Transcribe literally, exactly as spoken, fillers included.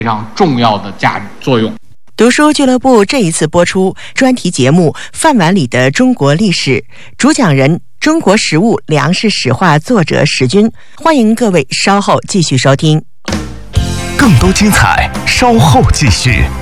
非常重要的价值作用。 读书俱乐部这一次播出专题节目《饭碗里的中国历史》，主讲人中国食物粮食史话作者史军，欢迎各位稍后继续收听。 更多精彩稍后继续。